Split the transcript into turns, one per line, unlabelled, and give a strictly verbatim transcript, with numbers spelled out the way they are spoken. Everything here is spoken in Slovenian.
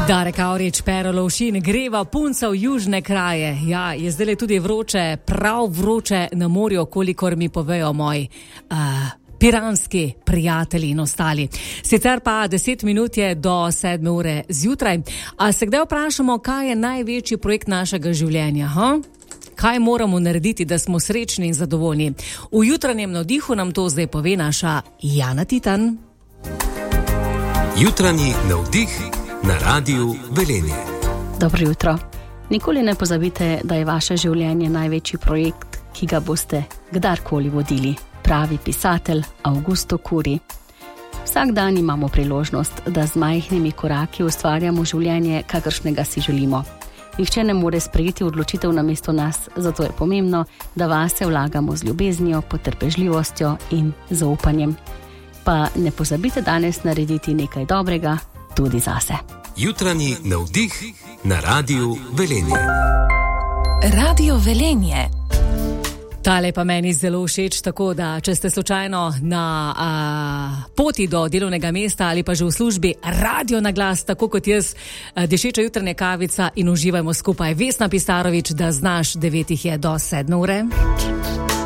Darek Avrič, Pero Lovšin, greva punca v južne kraje. Ja, je zdaj tudi vroče, prav vroče na morju, kolikor mi povejo moji uh, piranski prijatelji in ostali. Sicer pa deset minut je do sedme ure zjutraj. A se kdaj vprašamo, kaj je največji projekt našega življenja? Ha? Kaj moramo narediti, da smo srečni in zadovoljni? V jutranjem navdihu nam to zdaj pove naša Jana Titan.
Jutranji navdih na Radiu Velenje.
Dobro jutro. Nikoli ne pozabite, da je vaše življenje največji projekt, ki ga boste kdarkoli vodili, pravi pisatelj Augusto Curi. Vsak dan imamo priložnost, da z majhnimi koraki ustvarjamo življenje, kakršnega si želimo. Nihče ne more sprejeti odločitev namesto nas, zato je pomembno, da vase vlagamo z ljubeznijo, potrpežljivostjo in zaupanjem. Pa ne pozabite danes narediti nekaj dobrega tudi zase.
Jutranji navdih na Radiu Velenje.
Radio Velenje.
Tale pa meni zelo všeč, tako da če ste slučajno na a, poti do delovnega mesta ali pa že v službi, radio na glas, tako kot jaz, dišeča jutranja kavica in uživajmo skupaj. Vesna Pistarovič, da znaš, devetih je do sedme ure.